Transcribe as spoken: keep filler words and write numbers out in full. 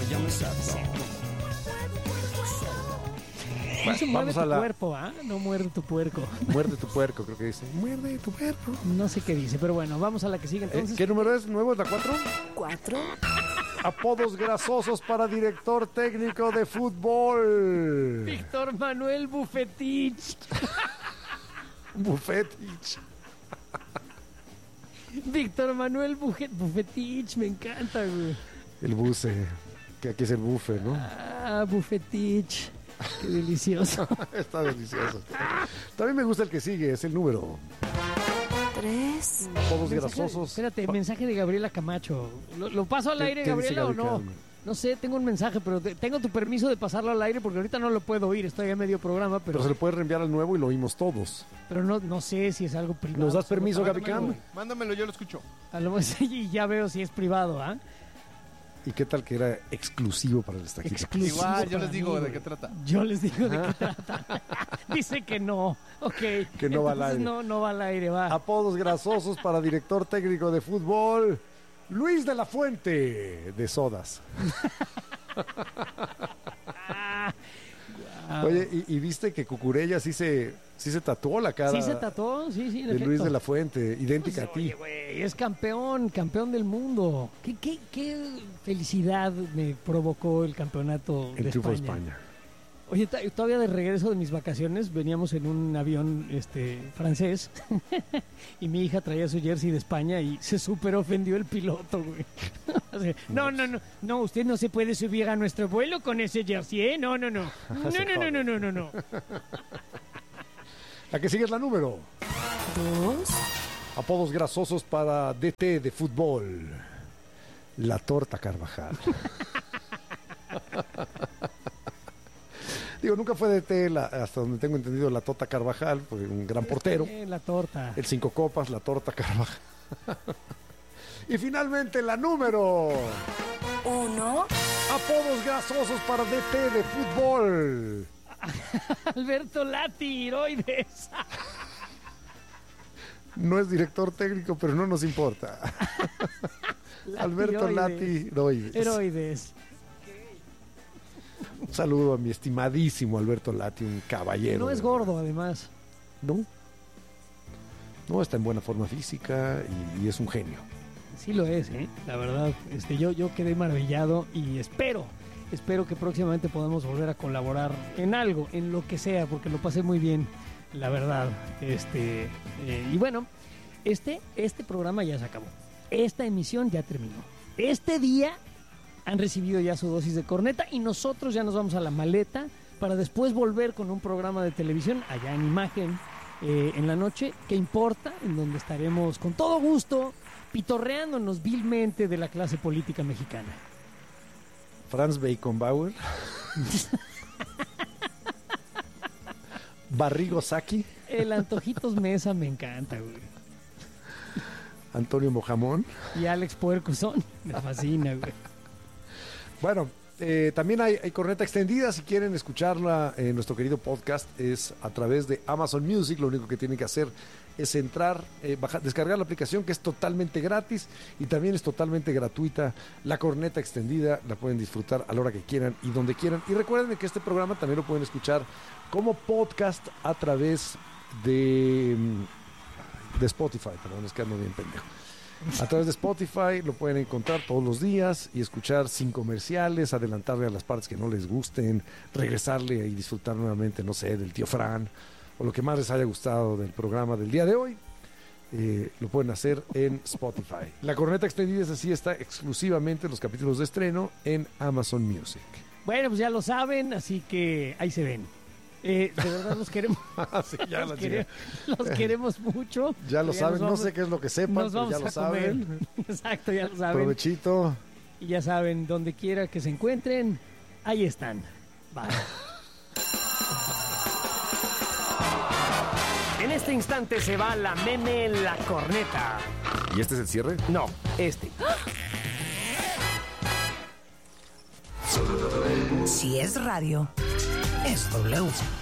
llama cerdo. Bueno, Eso muerde vamos a tu la... cuerpo, ¿ah? ¿eh? No muerde tu puerco. Muerde tu puerco, creo que dice. Muerde tu puerco. No sé qué dice, pero bueno, vamos a la que sigue entonces. Eh, ¿Qué número es? ¿Nuevo? ¿Es la cuatro? Cuatro. Apodos grasosos para director técnico de fútbol. Víctor Manuel Bufetich. Bufetich. Víctor Manuel Bujet, Bufetich, me encanta, güey. El buce, que aquí es el bufe, ¿no? Ah, Bufetich. Qué delicioso. Está delicioso. También me gusta el que sigue, es el número. Tres. Apodos Mensaje- grasosos. Espérate, mensaje de Gabriela Camacho. ¿Lo, lo paso al ¿Qué- aire, qué dice Gabriela, o Gaby no? Carmen? No sé, tengo un mensaje, pero te- tengo tu permiso de pasarlo al aire porque ahorita no lo puedo oír, estoy a medio programa, Pero pero, se le puede reenviar al nuevo y lo oímos todos. pero no, no sé si es algo privado. ¿Nos das permiso, Gaby Mándamelo, Cam? mándamelo, yo lo escucho. A lo mejor y ya veo si es privado, ¿ah? ¿Y qué tal que era exclusivo para el estaquito? Exclusivo Igual, yo para les digo mí, de güey. qué trata. Yo les digo de qué trata. Dice que no. Ok. Que no va al Entonces aire. No, no va al aire, va. Apodos grasosos para director técnico de fútbol. Luis de la Fuente, de Sodas. Ah, Oye, ¿y, y viste que Cucurella sí se, sí se tatuó la cara ¿sí se tatuó? Sí, sí, en de efecto. Luis de la Fuente, idéntica Pues, a ti? oye, güey, es campeón, campeón del mundo. ¿Qué, qué, qué felicidad me provocó el campeonato El de triunfo de España. España. Oye, ta- todavía de regreso de mis vacaciones, veníamos en un avión este francés y mi hija traía su jersey de España y se súper ofendió el piloto, güey. Así, no, no, no, no, usted no se puede subir a nuestro vuelo con ese jersey, ¿eh? No, no, no. No, no, no, no, no, no, no. La que sigue es la número. Dos. Apodos grasosos para D T de fútbol. La Torta Carvajal. Digo, nunca fue D T, la- hasta donde tengo entendido, la Tota Carvajal, fue un gran portero. Eh, la torta. El Cinco Copas, la Torta Carvajal. Y finalmente la número. Uno. Apodos grasosos para D T de fútbol. Alberto Lati, Heroides. No es director técnico, pero no nos importa. Alberto Lati Heroides. Heroides. Un saludo a mi estimadísimo Alberto Lati, un caballero. No es gordo, además. No. No, está en buena forma física y, y es un genio. Sí lo es, ¿eh? La verdad, este, yo, yo quedé maravillado y espero, espero que próximamente podamos volver a colaborar en algo, en lo que sea, porque lo pasé muy bien, la verdad. Este, eh, y bueno, este, este programa ya se acabó. Esta emisión ya terminó. Este día han recibido ya su dosis de corneta y nosotros ya nos vamos a la maleta para después volver con un programa de televisión allá en imagen eh, en la noche, ¿qué importa? En donde estaremos con todo gusto pitorreándonos vilmente de la clase política mexicana. Franz Beckenbauer. Barrigo Saki. El Antojitos Mesa me encanta, güey. Antonio Mojamón. Y Alex Puercoson, me fascina, güey. Bueno, eh, también hay, hay corneta extendida. Si quieren escucharla en nuestro querido podcast, es a través de Amazon Music. Lo único que tienen que hacer es entrar, eh, bajar, descargar la aplicación, que es totalmente gratis y también es totalmente gratuita. La corneta extendida la pueden disfrutar a la hora que quieran y donde quieran. Y recuerden que este programa también lo pueden escuchar como podcast a través de, de Spotify. Perdón, es que ando bien pendejo. A través de Spotify lo pueden encontrar todos los días y escuchar sin comerciales, adelantarle a las partes que no les gusten, regresarle y disfrutar nuevamente, no sé, del tío Fran o lo que más les haya gustado del programa del día de hoy. Eh, lo pueden hacer en Spotify. La corneta extendida es así, está exclusivamente en los capítulos de estreno en Amazon Music. Bueno, pues ya lo saben, así que ahí se ven. Eh, de verdad los queremos. Sí, ya los, la quere- chica. los queremos mucho. Ya lo nos saben, no vamos- sé qué es lo que sepan, Nos pero vamos ya lo a comer. saben. Exacto, ya lo saben. Provechito. Y ya saben, donde quiera que se encuentren, ahí están. Bye. En este instante se va la meme La Corneta. ¿Y este es el cierre? No, este. Si es radio, es W.